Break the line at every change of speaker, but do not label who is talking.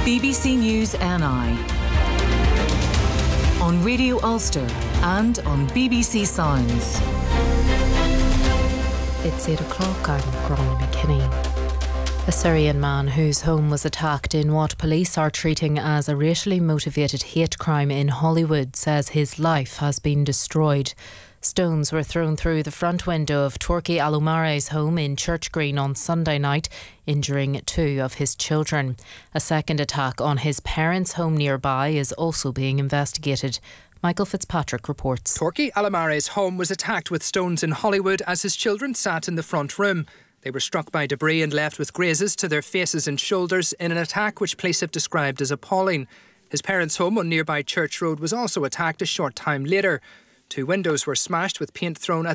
BBC News NI, on Radio Ulster and on BBC Sounds.
It's 8 o'clock. I'm Gráinne McKinney. A Syrian man whose home was attacked in what police are treating as a racially motivated hate crime in Hollywood says his life has been destroyed. Stones were thrown through the front window of Torquay Alumare's home in Church Green on Sunday night, injuring 2 of his children. A second attack on his parents' home nearby is also being investigated. Michael Fitzpatrick reports.
Torquay Alumare's home was attacked with stones in Hollywood as his children sat in the front room. They were struck by debris and left with grazes to their faces and shoulders in an attack which police have described as appalling. His parents' home on nearby Church Road was also attacked a short time later. 2 windows were smashed with paint thrown at